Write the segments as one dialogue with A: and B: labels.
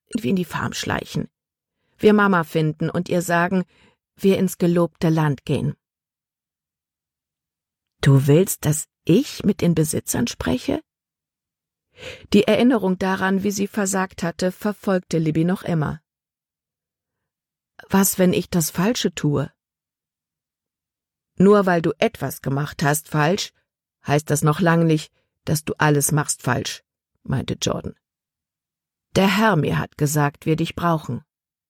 A: irgendwie in die Farm schleichen. Wir Mama finden und ihr sagen, wir ins gelobte Land gehen. Du willst, dass ich mit den Besitzern spreche? Die Erinnerung daran, wie sie versagt hatte, verfolgte Libby noch immer. Was, wenn ich das Falsche tue? Nur weil du etwas gemacht hast falsch, heißt das noch lange nicht, dass du alles machst falsch, meinte Jordan. Der Herr mir hat gesagt, wir dich brauchen.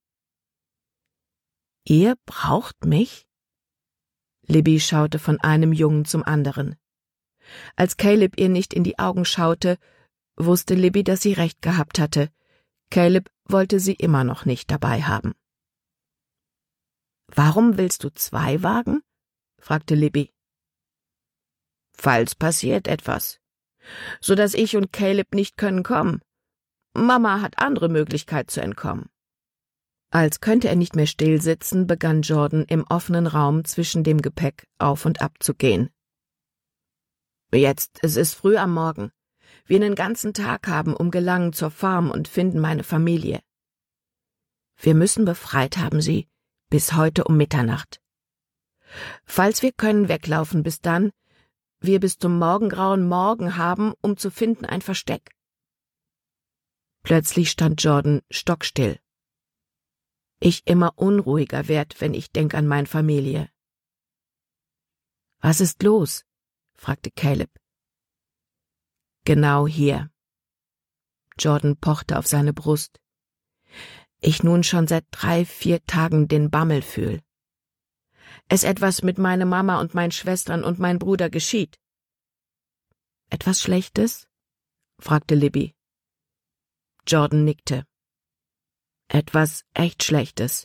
A: Ihr braucht mich? Libby schaute von einem Jungen zum anderen. Als Caleb ihr nicht in die Augen schaute, wusste Libby, dass sie recht gehabt hatte. Caleb wollte sie immer noch nicht dabei haben. »Warum willst du 2 Wagen?« fragte Libby. »Falls passiert etwas, so dass ich und Caleb nicht können kommen. Mama hat andere Möglichkeit zu entkommen.« Als könnte er nicht mehr still sitzen, begann Jordan im offenen Raum zwischen dem Gepäck auf und ab zu gehen. »Jetzt, es ist früh am Morgen. Wir einen ganzen Tag haben, um gelangen zur Farm und finden meine Familie. Wir müssen befreit haben sie, bis heute um Mitternacht. Falls wir können weglaufen bis dann, wir bis zum Morgengrauen morgen haben, um zu finden ein Versteck.« Plötzlich stand Jordan stockstill. Ich immer unruhiger werd, wenn ich denk an meine Familie. »Was ist los?« fragte Caleb. »Genau hier.« Jordan pochte auf seine Brust. »Ich nun schon seit 3-4 Tagen den Bammel fühl. Es etwas mit meiner Mama und meinen Schwestern und mein Bruder geschieht.« »Etwas Schlechtes?« fragte Libby. Jordan nickte. »Etwas echt Schlechtes.«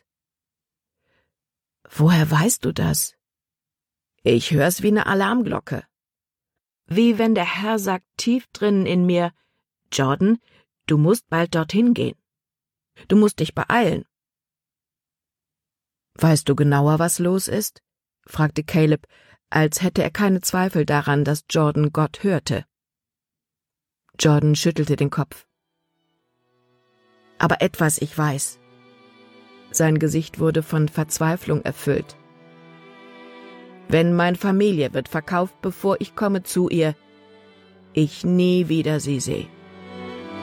A: »Woher weißt du das?« »Ich hör's wie eine Alarmglocke. Wie wenn der Herr sagt tief drinnen in mir, Jordan, du musst bald dorthin gehen. Du musst dich beeilen.« »Weißt du genauer, was los ist?« fragte Caleb, als hätte er keine Zweifel daran, dass Jordan Gott hörte. Jordan schüttelte den Kopf. »Aber etwas ich weiß.« Sein Gesicht wurde von Verzweiflung erfüllt. »Wenn meine Familie wird verkauft, bevor ich komme zu ihr, ich nie wieder sie sehe.«